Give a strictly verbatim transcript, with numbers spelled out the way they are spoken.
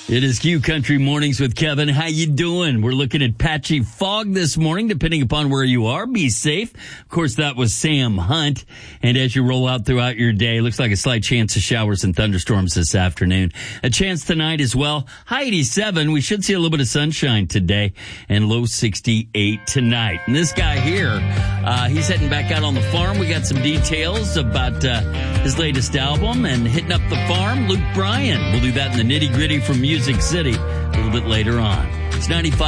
It is Q Country Mornings with Kevin. How you doing? We're looking at patchy fog this morning, depending upon where you are. Be safe. Of course, that was Sam Hunt. And as you roll out throughout your day, looks like a slight chance of showers and thunderstorms this afternoon. A chance tonight as well. High eighty-seven. We should see a little bit of sunshine today, and low sixty-eight tonight. And this guy here, uh, he's heading back out on the farm. We got some details about uh, his latest album and hitting up the farm. Luke Bryan. We'll do that in the nitty gritty from Music City a little bit later on. It's ninety-five.